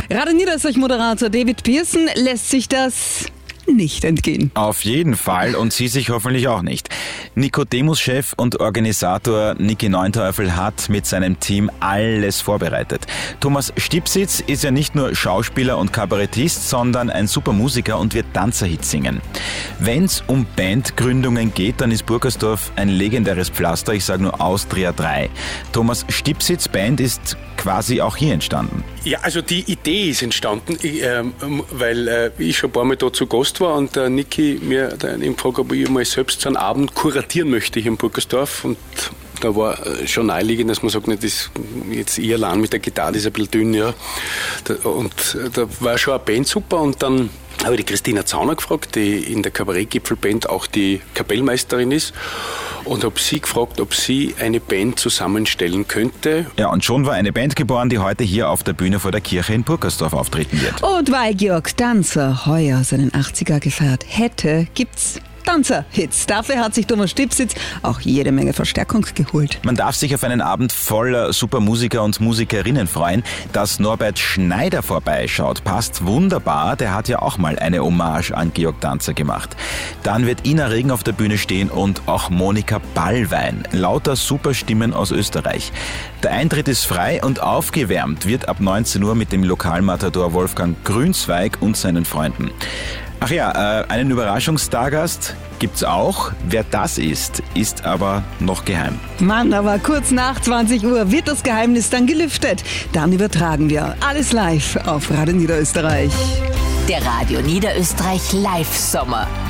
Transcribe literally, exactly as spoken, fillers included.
Radio Niederösterreich-Moderator David Pearson lässt sich das nicht entgehen. Auf jeden Fall und Sie sich hoffentlich auch nicht. Nicodemus-Chef und Organisator Niki Neunteufel hat mit seinem Team alles vorbereitet. Thomas Stipsitz ist ja nicht nur Schauspieler und Kabarettist, sondern ein super Musiker und wird Danzerhits singen. Wenn's um Bandgründungen geht, dann ist Burgersdorf ein legendäres Pflaster, ich sage nur Austria drei. Thomas Stipsitz Band ist quasi auch hier entstanden. Ja, also die Idee ist entstanden, ich, äh, weil äh, ich schon ein paar Mal da zu Gast war und der Niki mir dann gefragt, ob ich mal selbst so einen Abend kuratieren möchte hier in Burgersdorf, und da war schon naheliegend, dass man sagt, nicht, das jetzt ich allein mit der Gitarre, das ist ein bisschen dünn, ja. Und da war schon eine Band super, und dann habe ich die Christina Zauner gefragt, die in der Kabarettgipfelband auch die Kapellmeisterin ist, und habe sie gefragt, ob sie eine Band zusammenstellen könnte. Ja, und schon war eine Band geboren, die heute hier auf der Bühne vor der Kirche in Burgersdorf auftreten wird. Und weil Georg Danzer heuer seinen achtziger gefeiert hätte, gibt's Danzer-Hits. Dafür hat sich Thomas Stipsitz auch jede Menge Verstärkung geholt. Man darf sich auf einen Abend voller super Musiker und Musikerinnen freuen. Dass Norbert Schneider vorbeischaut, passt wunderbar. Der hat ja auch mal eine Hommage an Georg Danzer gemacht. Dann wird Ina Regen auf der Bühne stehen und auch Monika Ballwein. Lauter Superstimmen aus Österreich. Der Eintritt ist frei und aufgewärmt wird ab neunzehn Uhr mit dem Lokalmatador Wolfgang Grünzweig und seinen Freunden. Ach ja, äh, einen Überraschungsstargast gibt's auch. Wer das ist, ist aber noch geheim. Mann, aber kurz nach zwanzig Uhr wird das Geheimnis dann gelüftet. Dann übertragen wir alles live auf Radio Niederösterreich. Der Radio Niederösterreich Live-Sommer.